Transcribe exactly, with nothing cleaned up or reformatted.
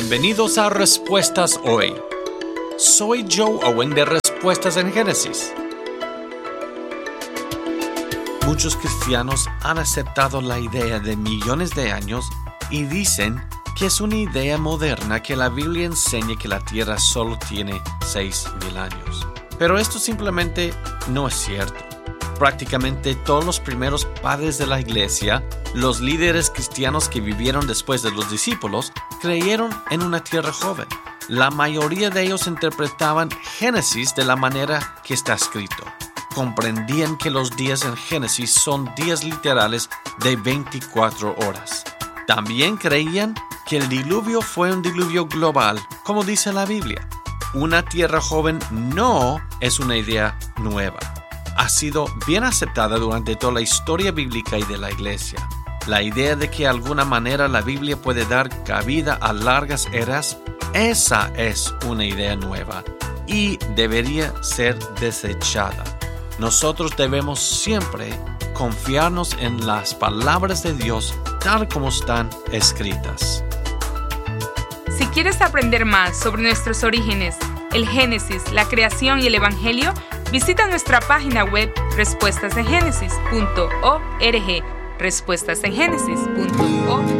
Bienvenidos a Respuestas Hoy. Soy Joe Owen de Respuestas en Génesis. Muchos cristianos han aceptado la idea de millones de años y dicen que es una idea moderna que la Biblia enseña que la Tierra solo tiene seis mil años. Pero esto simplemente no es cierto. Prácticamente todos los primeros padres de la iglesia, los líderes cristianos que vivieron después de los discípulos, creyeron en una tierra joven. La mayoría de ellos interpretaban Génesis de la manera que está escrito. Comprendían que los días en Génesis son días literales de veinticuatro horas. También creían que el diluvio fue un diluvio global, como dice la Biblia. Una tierra joven no es una idea nueva. Ha sido bien aceptada durante toda la historia bíblica y de la iglesia. La idea de que de alguna manera la Biblia puede dar cabida a largas eras, esa es una idea nueva y debería ser desechada. Nosotros debemos siempre confiarnos en las palabras de Dios tal como están escritas. Si quieres aprender más sobre nuestros orígenes, el Génesis, la creación y el Evangelio, visita nuestra página web respuestas en génesis punto org, respuestas en génesis punto org.